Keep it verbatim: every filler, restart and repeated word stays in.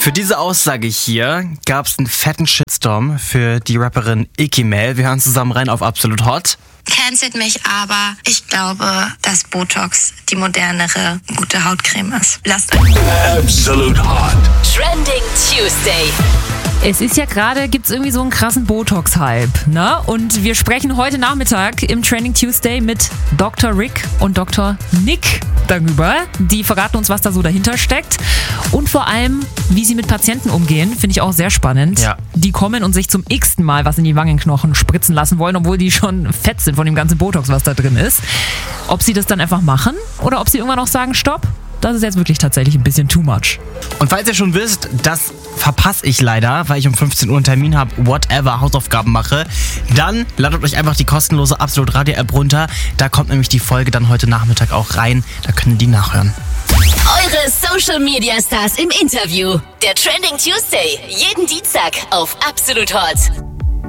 Für diese Aussage hier gab es einen fetten Shitstorm für die Rapperin Ikimel. Wir hören zusammen rein auf Absolut Hot. Cancelt mich, aber ich glaube, dass Botox die modernere, gute Hautcreme ist. Lasst euch. Absolut Hot. Trending Tuesday. Es ist ja gerade, gibt es irgendwie so einen krassen Botox-Hype, ne? Und wir sprechen heute Nachmittag im Trending Tuesday mit Doktor Rick und Doktor Nick darüber. Die verraten uns, was da so dahinter steckt. Und vor allem, wie sie mit Patienten umgehen, finde ich auch sehr spannend. Ja. Die kommen und sich zum x-ten Mal was in die Wangenknochen spritzen lassen wollen, obwohl die schon fett sind von dem ganzen Botox, was da drin ist. Ob sie das dann einfach machen oder ob sie irgendwann auch sagen, stopp, das ist jetzt wirklich tatsächlich ein bisschen too much. Und falls ihr schon wisst, das verpasse ich leider, weil ich um fünfzehn Uhr einen Termin habe, whatever, Hausaufgaben mache, dann ladet euch einfach die kostenlose Absolut Radio App runter. Da kommt nämlich die Folge dann heute Nachmittag auch rein. Da könnt ihr die nachhören. Eure Social Media Stars im Interview. Der Trending Tuesday. Jeden Dienstag auf Absolut Hot.